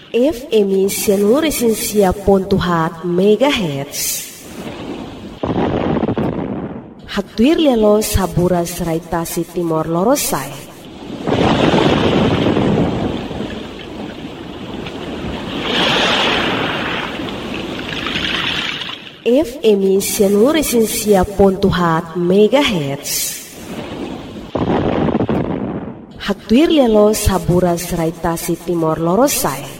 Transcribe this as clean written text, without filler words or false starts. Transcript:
FM 106.4 MHz. Hatuir lelo sabura serai tasi Timor Lorosai. FM 106.4 MHz. Hatuir lelo sabura serai tasi Timor Lorosai.